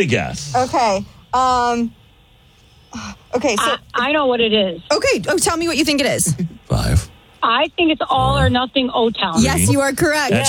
to guess. Okay. Okay, so I know what it is. Okay. Oh, tell me what you think it is. 5. I think it's All or Nothing O-Town. Yes, you are correct. That's